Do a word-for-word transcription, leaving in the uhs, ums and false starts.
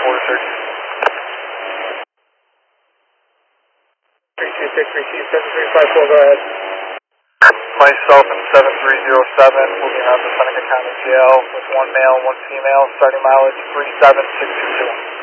Border Search. three two six, three two seven three five four, go ahead. Myself and seven three zero seven, moving around the Seneca County Jail with one male and one female, starting mileage three seven six two two.